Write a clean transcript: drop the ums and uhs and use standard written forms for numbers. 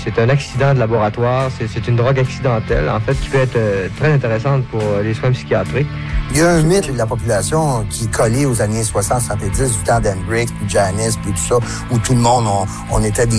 c'est un accident de laboratoire, c'est une drogue accidentelle, en fait, qui peut être très intéressante pour les soins psychiatriques. Il y a un mythe de la population qui est collé aux années 60-70, du temps d'Hendrix, puis Janis, puis tout ça, où tout le monde, on était des